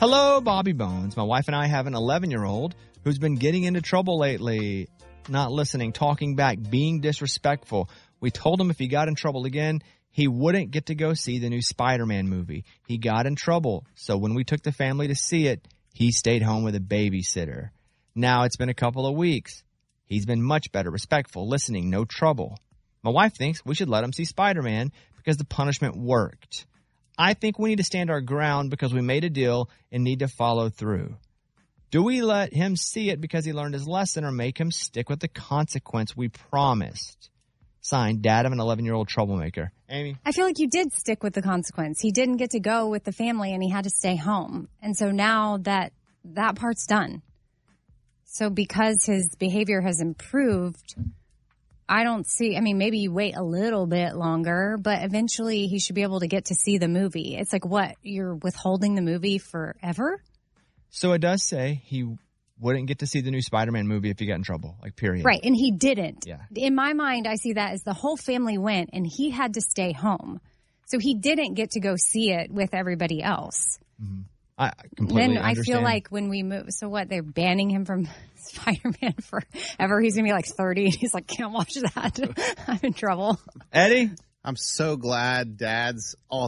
Hello, Bobby Bones. My wife and I have an 11-year-old who's been getting into trouble lately, not listening, talking back, being disrespectful. We told him if he got in trouble again, he wouldn't get to go see the new Spider-Man movie. He got in trouble, so when we took the family to see it, he stayed home with a babysitter. Now it's been a couple of weeks. He's been much better, respectful, listening, no trouble. My wife thinks we should let him see Spider-Man because the punishment worked. I think we need to stand our ground because we made a deal and need to follow through. Do we let him see it because he learned his lesson or make him stick with the consequence we promised? Signed, Dad of an 11-year-old troublemaker. Amy? I feel like you did stick with the consequence. He didn't get to go with the family and he had to stay home. And so now that part's done. So because his behavior has improved, I don't see, maybe you wait a little bit longer, but eventually he should be able to get to see the movie. It's like, what, you're withholding the movie forever? So it does say he wouldn't get to see the new Spider-Man movie if he got in trouble, like, period. Right, and he didn't. Yeah. In my mind, I see that as the whole family went and he had to stay home. So he didn't get to go see it with everybody else. Mm-hmm. I completely then understand. I feel like when we move, so what, they're banning him from Spider-Man forever? He's going to be like 30 and he's like, can't watch that. I'm in trouble. Eddie? I'm so glad Dad's all